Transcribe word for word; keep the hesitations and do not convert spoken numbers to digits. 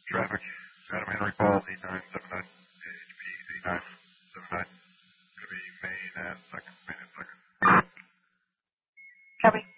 Traffic. Adam Henry Paul, eight nine seven nine. H P eight nine seven nine. Going to be main and second, main and second. Copy.